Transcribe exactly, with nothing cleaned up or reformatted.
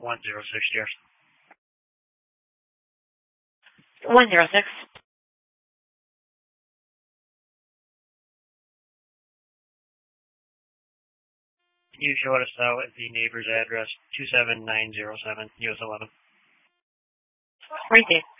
one zero six, dear. one zero six. You showed us out at the neighbor's address, two seven nine zero seven, U S eleven. Right there.